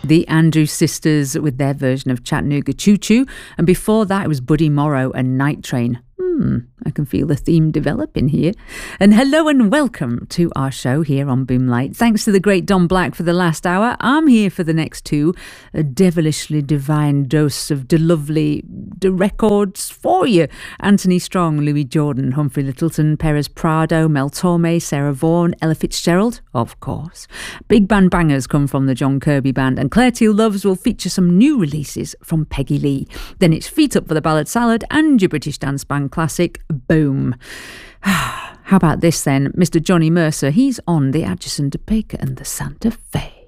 The Andrews Sisters with their version of Chattanooga Choo Choo. And before that, it was Buddy Morrow and Night Train. I can feel the theme developing here. And hello and welcome to our show here on Boomlight. Thanks to the great Don Black for the last hour. I'm here for the next two. A devilishly divine dose of lovely records for you. Anthony Strong, Louis Jordan, Humphrey Littleton, Perez Prado, Mel Torme, Sarah Vaughan, Ella Fitzgerald, of course. Big band bangers come from the John Kirby Band, and Claire Teal Loves will feature some new releases from Peggy Lee. Then it's Feet Up for the Ballad Salad and your British dance band classic, Boom. How about this then? Mr. Johnny Mercer, he's on the Atchison, Topeka and the Santa Fe.